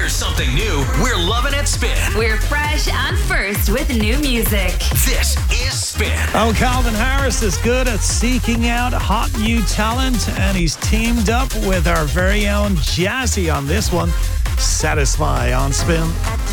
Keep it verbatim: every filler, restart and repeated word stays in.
there's something new, we're loving it Spin. We're fresh and first with new music. This is Spin. Oh, Calvin Harris is good at seeking out hot new talent, and he's teamed up with our very own Jazzy on this one. Satisfy on Spin.